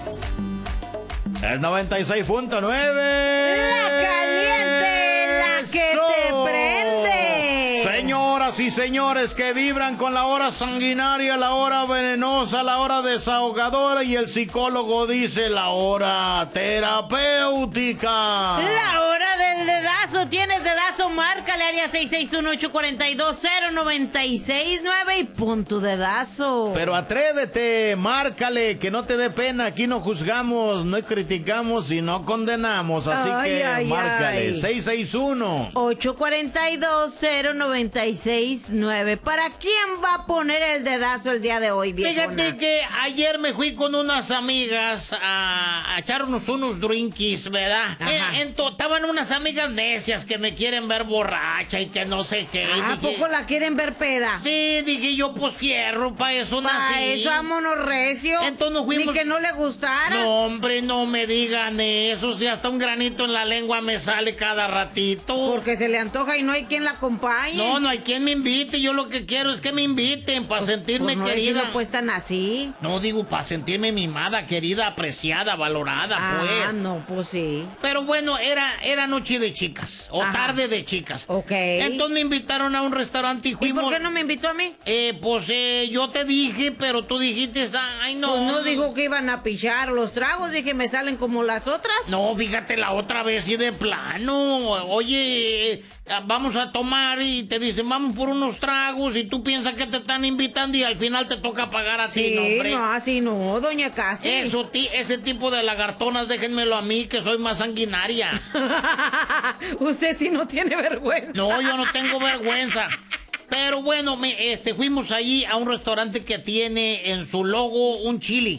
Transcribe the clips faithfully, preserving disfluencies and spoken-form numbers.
Es noventa y seis punto nueve. La caliente, la que ¡Eso! te prende. Señoras y señores que vibran con la hora sanguinaria, la hora venenosa, la hora desahogadora, y el psicólogo dice la hora terapéutica. La hora del dedazo. ¿Tienes dedazo? Márcale, área seis seis uno, ocho cuatro dos, cero nueve seis nueve y pon tu dedazo. Pero atrévete, márcale, que no te dé pena. Aquí no juzgamos, no criticamos y no condenamos. Así Ay, que ay, márcale, ay. seis seis uno. ocho cuatro dos, cero nueve seis nueve. ¿Para quién va a poner el dedazo el día de hoy, viejona? Fíjate que ayer me fui con unas amigas a, a echarnos unos drinkies, ¿verdad? Ajá. Eh, ento- estaban unas amigas necias que me quieren ver borracha y que no sé qué. ¿A Dije, poco la quieren ver peda? sí, dije yo, pues fierro, pa' eso Pa' nací. eso vámonos recio. Entonces nos fuimos- Ni que no le gustara. No, hombre, no me digan eso, si hasta un granito en la lengua me sale cada ratito. Porque se le antoja y no hay quien la acompañe. No, no hay quien me invite, yo lo que quiero es que me inviten para sentirme Pues no querida. decirlo, pues tan así. No digo para sentirme mimada, querida, apreciada, valorada, Ah, pues. no, pues sí. Pero bueno, era, era noche de chicas, o Ajá. tarde de chicas. Ok. Entonces me invitaron a un restaurante y ¿Y fuimos... por qué no me invitó a mí? Eh, pues eh, yo te dije, pero tú dijiste, ay no. Pues no dijo que iban a pichar los tragos, dije me salen como las otras. No, fíjate la otra vez y de plano. Oye, eh, vamos a tomar y te dicen, vamos por unos tragos y tú piensas que te están invitando y al final te toca pagar a ti, Sí, no, hombre. no, así no, doña Casi. Eso, ti- ese tipo de lagartonas, déjenmelo a mí, que soy más sanguinaria. Usted sí no tiene vergüenza. No, yo no tengo vergüenza. Pero bueno, me, este, fuimos allí a un restaurante que tiene en su logo un chili.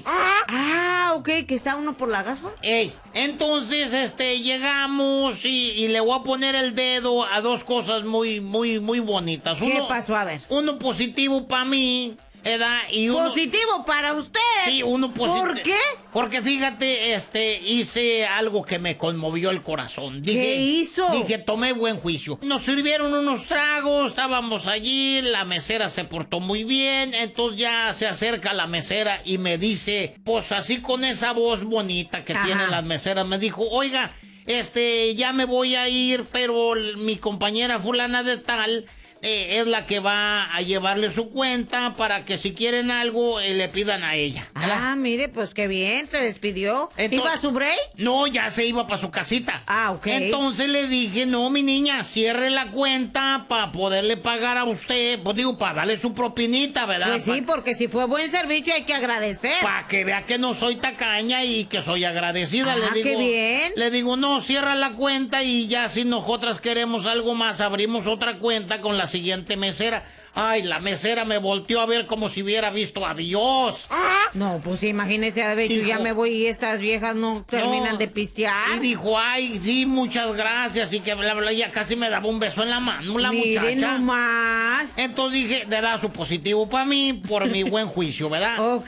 Ah, ok, que está uno por la gaspa. Ey, entonces, este, llegamos y, y le voy a poner el dedo a dos cosas muy, muy, muy bonitas. ¿Qué pasó? A ver. Uno positivo para mí, ¿verdad? Y uno... Positivo para usted. Sí, uno positivo. ¿Por qué? Porque fíjate, este, hice algo que me conmovió el corazón. Dije, ¿Qué hizo? Dije, tomé buen juicio. Nos sirvieron unos tragos, estábamos allí, la mesera se portó muy bien, entonces ya se acerca la mesera y me dice, pues así con esa voz bonita que Ajá. tienen las meseras, me dijo, oiga, este, ya me voy a ir, pero mi compañera fulana de tal... Eh, es la que va a llevarle su cuenta para que si quieren algo eh, le pidan a ella. ¿verdad? Ah, mire, pues qué bien, se despidió. Entonces- ¿Iba a su break? No, ya se iba para su casita. Ah, ok. Entonces le dije, no, mi niña, cierre la cuenta para poderle pagar a usted, pues digo, para darle su propinita, ¿verdad? Pues sí, porque si fue buen servicio hay que agradecer. Para que vea que no soy tacaña y que soy agradecida. Ah, le digo, qué bien. Le digo, no, cierra la cuenta y ya si nosotras queremos algo más, abrimos otra cuenta con la siguiente mesera. Ay, la mesera me volteó a ver como si hubiera visto a Dios. No, pues sí, imagínese, de hecho, Dijo- ya me voy y estas viejas no terminan No, de pistear. Y dijo, ay, sí, muchas gracias. Y que bla, bla, ya casi me daba un beso en la mano la Mire muchacha. nomás. Entonces dije, le da su positivo para mí por mi buen juicio, ¿verdad? Ok.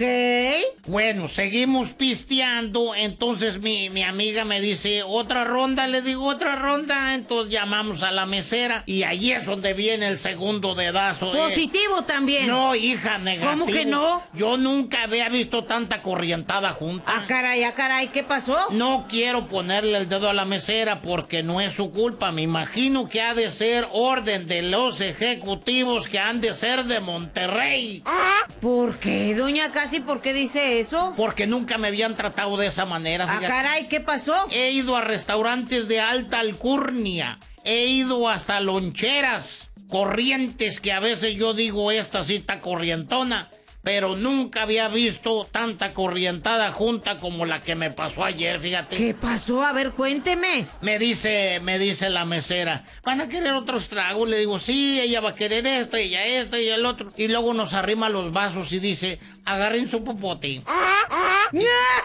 Bueno, seguimos pisteando. Entonces mi, mi amiga me dice, otra ronda, le digo, otra ronda. Entonces llamamos a la mesera y ahí es donde viene el segundo dedazo. eh. Positivo también. No, hija, negativo. ¿Cómo que no? Yo nunca había visto tanta corrientada junta. Ah, caray, ah, caray, ¿qué pasó? No quiero ponerle el dedo a la mesera porque no es su culpa. Me imagino que ha de ser orden de los ejecutivos que han de ser de Monterrey. ¿Por qué, doña Casi? ¿Por qué dice eso? Porque nunca me habían tratado de esa manera. Ah, fíjate. caray, ¿qué pasó? He ido a restaurantes de alta alcurnia. He ido hasta loncheras corrientes que a veces yo digo, esta sí está corrientona. Pero nunca había visto tanta corrientada junta como la que me pasó ayer, fíjate. ¿Qué pasó? A ver, cuénteme. Me dice, me dice la mesera, ¿van a querer otros tragos? Le digo, sí, ella va a querer esto, ella esto y el otro. Y luego nos arrima los vasos y dice, agarren su popote.